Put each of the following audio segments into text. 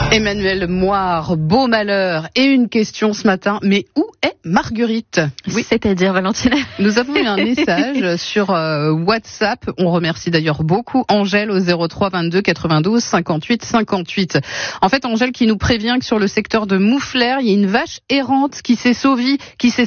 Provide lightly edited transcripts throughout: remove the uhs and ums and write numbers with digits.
Emmanuel Moire, beau malheur. Et une question ce matin, mais où est Marguerite? Oui, c'est-à-dire Valentine. Nous avons eu un message sur WhatsApp. On remercie d'ailleurs beaucoup Angèle au 03 22 92 58 58. En fait, Angèle qui nous prévient que sur le secteur de Mouflers, il y a une vache errante qui s'est sauvée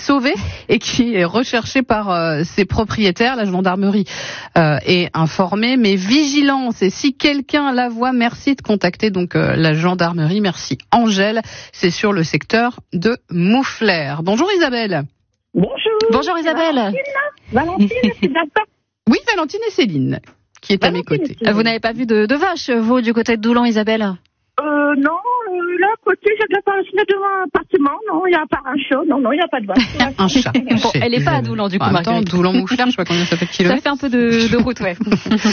et qui est recherchée par ses propriétaires. La gendarmerie est informée, mais vigilance. Et si quelqu'un la voit, merci de contacter donc la gendarmerie. Merci Angèle. C'est sur le secteur de Mouflers. Bonjour Isabelle. Bonjour. Bonjour Isabelle. Valentine, c'est bien ça? Oui, Valentine et Céline, qui est à mes côtés. Vous n'avez pas vu de vache, vous, du côté de Doulan, Isabelle? Non, là, à côté, j'ai de la parasitique devant un appartement. Non, il n'y a pas un chat. Non, il n'y a pas de vache. Un chat. Bon, elle n'est pas à Doulan, du coup, Marguerite. Doulan, Mouflers, je sais pas combien ça fait de kilomètres. Ça fait un peu de route, ouais.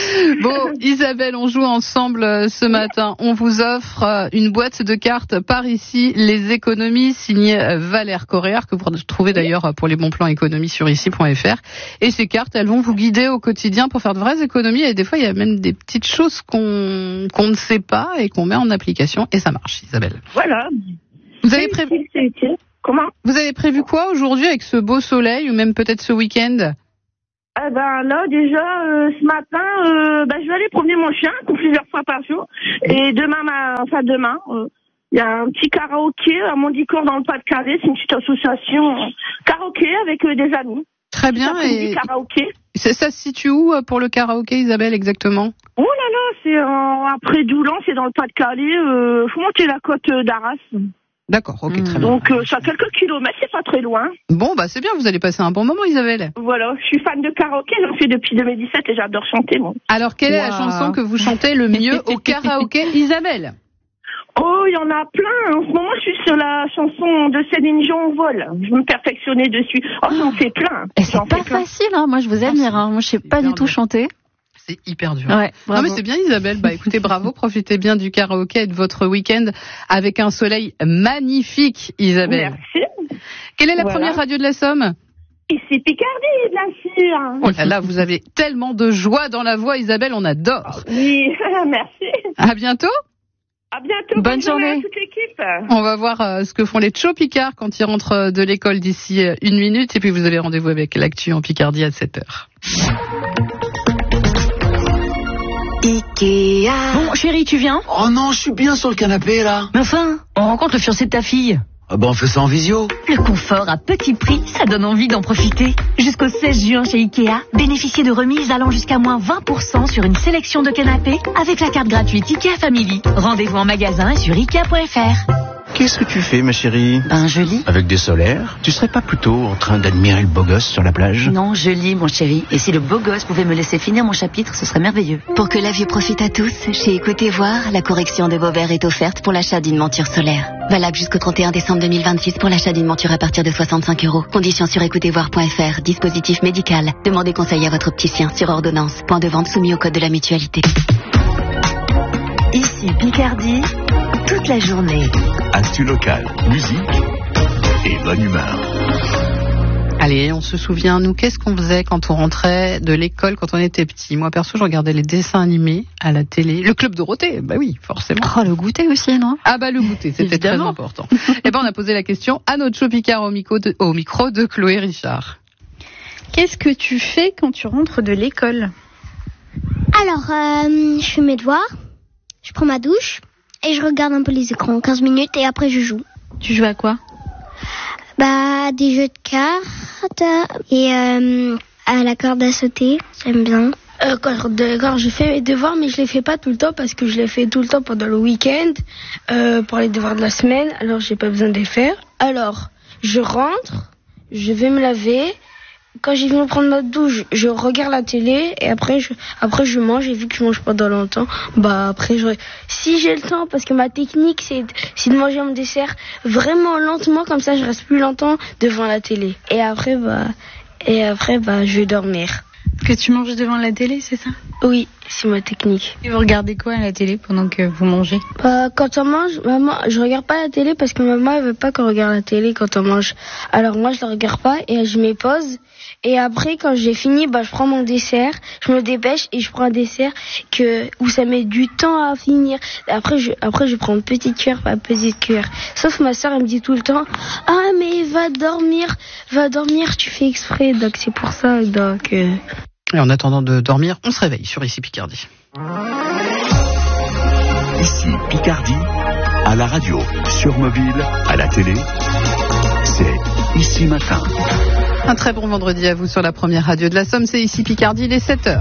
Bon, Isabelle, on joue ensemble ce matin. On vous offre une boîte de cartes par ici, les économies, signée Valère Correa, que vous trouvez d'ailleurs pour les bons plans économies sur ici.fr. Et ces cartes, elles vont vous guider au quotidien pour faire de vraies économies. Et des fois, il y a même des petites choses qu'on ne sait pas et qu'on met en application. Et ça marche, Isabelle. Voilà. Vous avez prévu... C'est utile. Comment? Vous avez prévu quoi aujourd'hui avec ce beau soleil ou même peut-être ce week-end? Eh ben là, déjà, ce matin, je vais aller promener mon chien plusieurs fois par jour. Et demain, il y a un petit karaoké à Mondicourt dans le Pas-de-Calais. C'est une petite association karaoké avec des amis. Très bien. Et karaoké. Ça se situe où pour le karaoké, Isabelle, exactement? Oh là là, c'est après Doulan, c'est dans le Pas-de-Calais. Faut monter la côte d'Arras. D'accord, ok, très bien. Donc, c'est à quelques kilomètres, c'est pas très loin. Bon, bah c'est bien, vous allez passer un bon moment, Isabelle. Voilà, je suis fan de karaoké, j'en fais depuis 2017 et j'adore chanter, moi. Alors, quelle est la chanson que vous chantez le mieux au karaoké, Isabelle? Oh, il y en a plein. En ce moment, je suis sur la chanson de Céline Dion, Vol. Je veux me perfectionner dessus. Oh, j'en fais plein. C'est pas facile, hein. Moi, je vous admire, hein. Moi, je sais pas du tout chanter. C'est hyper dur. Ouais, non mais c'est bien Isabelle, bah écoutez, bravo, profitez bien du karaoké et de votre week-end avec un soleil magnifique, Isabelle. Merci. Quelle est la première radio de la Somme? Ici Picardie, bien sûr. Oh là là, vous avez tellement de joie dans la voix, Isabelle, on adore. Oui, merci. À bientôt. À bientôt. Bonne journée à toute l'équipe. On va voir ce que font les Tcho Picards quand ils rentrent de l'école d'ici 1 minute et puis vous avez rendez-vous avec l'actu en Picardie à 7h. Ikea. Bon, chérie, tu viens? Oh non, je suis bien sur le canapé là. Mais enfin, on rencontre le fiancé de ta fille. Ah ben on fait ça en visio. Le confort à petit prix, ça donne envie d'en profiter. Jusqu'au 16 juin chez Ikea, bénéficiez de remises allant jusqu'à moins 20% sur une sélection de canapés avec la carte gratuite Ikea Family. Rendez-vous en magasin et sur Ikea.fr. Qu'est-ce que tu fais ma chérie? Je lis. Avec des solaires? Tu serais pas plutôt en train d'admirer le beau gosse sur la plage? Non, je lis, mon chéri. Et si le beau gosse pouvait me laisser finir mon chapitre, ce serait merveilleux. Pour que la vue profite à tous, chez Écoutez Voir, la correction de vos verres est offerte pour l'achat d'une monture solaire. Valable jusqu'au 31 décembre 2026 pour l'achat d'une monture à partir de 65 €. Conditions sur écoutezvoir.fr. Dispositif médical. Demandez conseil à votre opticien sur ordonnance. Point de vente soumis au code de la mutualité. Ici Picardie, toute la journée. Actu locale, musique et bonne humeur. Allez, on se souvient, nous, qu'est-ce qu'on faisait quand on rentrait de l'école quand on était petit? Moi, perso, je regardais les dessins animés à la télé. Le Club Dorothée, bah oui, forcément. Oh, le goûter aussi, non? Ah bah le goûter, c'était Évidemment. très important. Et ben on a posé la question à notre Tcho Picard au micro de Chloé Richard. Qu'est-ce que tu fais quand tu rentres de l'école? Alors, je fais mes devoirs, je prends ma douche et je regarde un peu les écrans, 15 minutes et après je joue. Tu joues à quoi? Des jeux de cartes et à la corde à sauter, j'aime bien. Quand je fais mes devoirs, mais je les fais pas tout le temps parce que je les fais tout le temps pendant le week-end pour les devoirs de la semaine, alors j'ai pas besoin de les faire. Alors, je rentre, je vais me laver. Quand j'ai viens prendre ma douche, je regarde la télé et après je mange. Et vu que je mange pas dans longtemps, si j'ai le temps, parce que ma technique c'est de manger mon dessert vraiment lentement, comme ça je reste plus longtemps devant la télé. Et après je vais dormir. Que tu manges devant la télé, c'est ça? Oui. C'est ma technique. Et vous regardez quoi à la télé pendant que vous mangez? Quand on mange, maman, je regarde pas la télé parce que maman elle veut pas qu'on regarde la télé quand on mange. Alors moi je la regarde pas et je mets pause. Et après quand j'ai fini, je prends mon dessert, je me dépêche et je prends un dessert où ça met du temps à finir. Après je prends une petite cuillère par petite cuillère. Sauf ma soeur elle me dit tout le temps, ah mais va dormir, tu fais exprès. Donc c'est pour ça Et en attendant de dormir, on se réveille sur Ici Picardie. Ici Picardie, à la radio, sur mobile, à la télé, c'est Ici Matin. Un très bon vendredi à vous sur la première radio de la Somme, c'est Ici Picardie, il est 7h.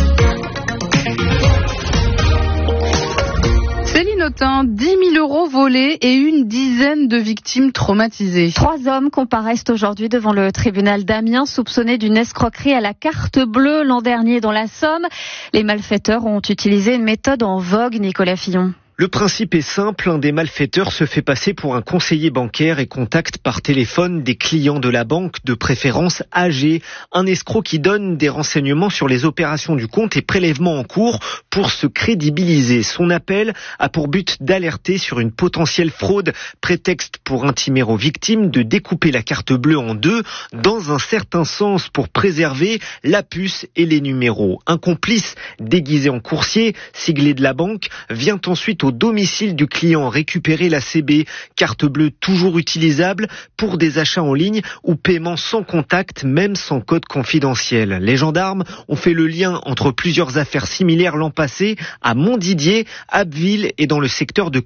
Céline Autain, 10 000 € volés et une dizaine de victimes traumatisées. 3 hommes comparaissent aujourd'hui devant le tribunal d'Amiens soupçonnés d'une escroquerie à la carte bleue l'an dernier dans la Somme. Les malfaiteurs ont utilisé une méthode en vogue, Nicolas Fillon. Le principe est simple, un des malfaiteurs se fait passer pour un conseiller bancaire et contacte par téléphone des clients de la banque, de préférence âgés. Un escroc qui donne des renseignements sur les opérations du compte et prélèvements en cours pour se crédibiliser. Son appel a pour but d'alerter sur une potentielle fraude, prétexte pour intimer aux victimes de découper la carte bleue en deux, dans un certain sens pour préserver la puce et les numéros. Un complice déguisé en coursier, siglé de la banque, vient ensuite au domicile du client récupérer la CB, carte bleue toujours utilisable pour des achats en ligne ou paiement sans contact, même sans code confidentiel. Les gendarmes ont fait le lien entre plusieurs affaires similaires l'an passé à Montdidier, Abbeville et dans le secteur de